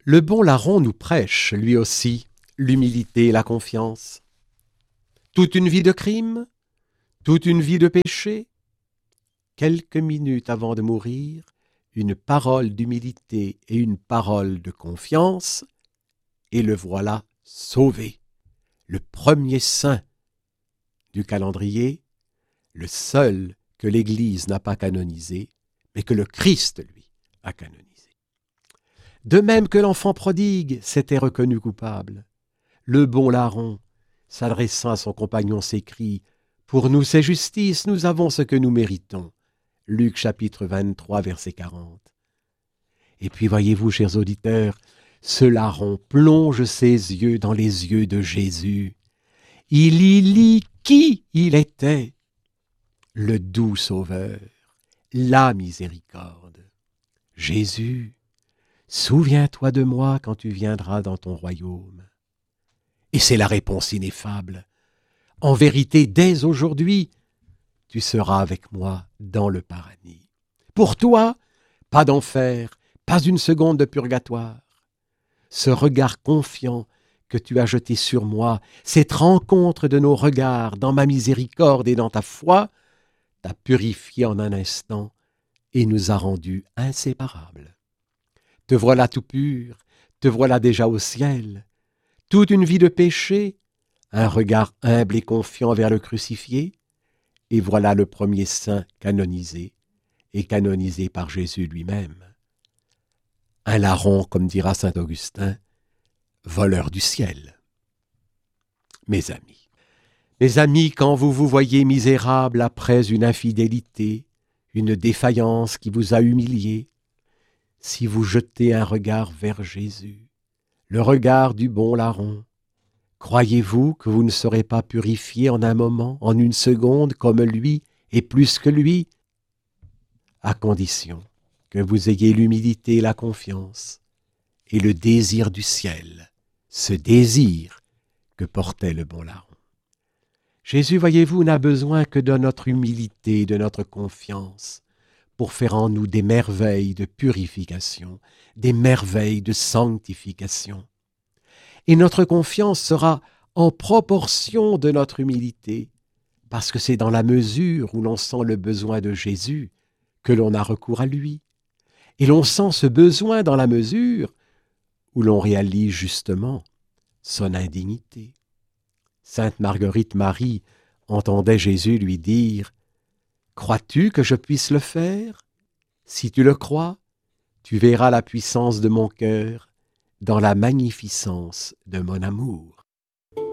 Le bon larron nous prêche, lui aussi, l'humilité et la confiance. Toute une vie de crime, toute une vie de péché. Quelques minutes avant de mourir, une parole d'humilité et une parole de confiance, et le voilà sauvé. Le premier saint du calendrier, le seul que l'Église n'a pas canonisé, mais que le Christ, lui, a canonisé. De même que l'enfant prodigue s'était reconnu coupable, le bon larron, s'adressant à son compagnon, s'écrie « Pour nous c'est justice, nous avons ce que nous méritons ». Luc chapitre 23, verset 40. Et puis voyez-vous, chers auditeurs, ce larron plonge ses yeux dans les yeux de Jésus. Il y lit qui il était, le doux Sauveur, la miséricorde. Jésus, souviens-toi de moi quand tu viendras dans ton royaume. Et c'est la réponse ineffable. En vérité, dès aujourd'hui, tu seras avec moi dans le paradis. Pour toi, pas d'enfer, pas une seconde de purgatoire. Ce regard confiant que tu as jeté sur moi, cette rencontre de nos regards dans ma miséricorde et dans ta foi, t'a purifié en un instant et nous a rendus inséparables. Te voilà tout pur, te voilà déjà au ciel. Toute une vie de péché, un regard humble et confiant vers le crucifié, et voilà le premier saint canonisé, et canonisé par Jésus lui-même. Un larron, comme dira saint Augustin, voleur du ciel. Mes amis, quand vous vous voyez misérable après une infidélité, une défaillance qui vous a humilié, si vous jetez un regard vers Jésus, le regard du bon larron, croyez-vous que vous ne serez pas purifié en un moment, en une seconde, comme lui et plus que lui, à condition que vous ayez l'humilité et la confiance et le désir du ciel, ce désir que portait le bon larron. Jésus, voyez-vous, n'a besoin que de notre humilité et de notre confiance pour faire en nous des merveilles de purification, des merveilles de sanctification. Et notre confiance sera en proportion de notre humilité, parce que c'est dans la mesure où l'on sent le besoin de Jésus que l'on a recours à lui. Et l'on sent ce besoin dans la mesure où l'on réalise justement son indignité. Sainte Marguerite Marie entendait Jésus lui dire « Crois-tu que je puisse le faire? Si tu le crois, tu verras la puissance de mon cœur dans la magnificence de mon amour. »